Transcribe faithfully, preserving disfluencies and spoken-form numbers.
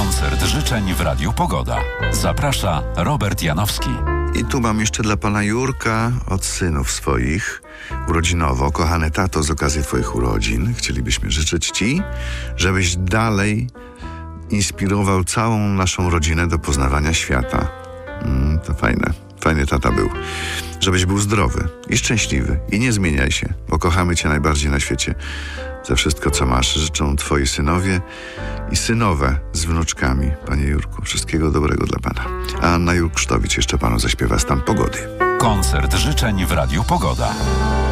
Koncert życzeń w Radiu Pogoda. Zaprasza Robert Janowski. I tu mam jeszcze dla pana Jurka od synów swoich urodzinowo. Kochany tato, z okazji twoich urodzin chcielibyśmy życzyć ci, żebyś dalej inspirował całą naszą rodzinę do poznawania świata. Mm, to fajne. Fajny tata był. Żebyś był zdrowy i szczęśliwy i nie zmieniaj się, bo kochamy cię najbardziej na świecie. Za wszystko, co masz, życzą twoi synowie i synowe z wnuczkami. Panie Jurku, wszystkiego dobrego dla pana. A Anna Jurksztowicz jeszcze panu zaśpiewa Stan pogody. Koncert życzeń w Radiu Pogoda.